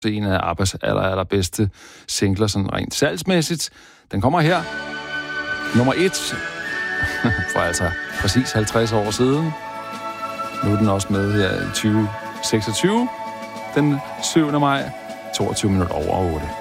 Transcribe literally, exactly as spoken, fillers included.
en af Abbas aller, allerbedste singler, sådan rent salgsmæssigt. Den kommer her. Nummer et. For altså præcis halvtreds år siden. Nu er den også med her i tyve seksogtyve. Den syvende maj, toogtyve minutter over otte.